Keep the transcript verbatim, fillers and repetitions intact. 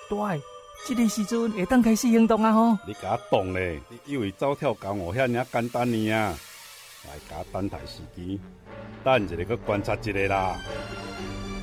对，这个时阵会当开始行动啊吼！ 你甲我动咧，你以为走跳江湖遐尔简单呢啊？来，甲我等待时机，等一个，搁观察一下啦。